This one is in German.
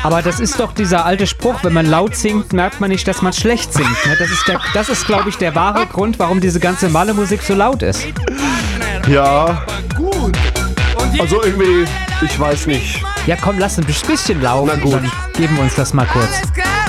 Aber das ist doch dieser alte Spruch, wenn man laut singt, merkt man nicht, dass man schlecht singt. Ne? Das ist, glaube ich, der wahre Grund, warum diese ganze Malle-Musik so laut ist. Ja, also irgendwie, ich weiß nicht. Ja komm, lass ein bisschen laufen. Na gut. Dann geben wir uns das mal kurz.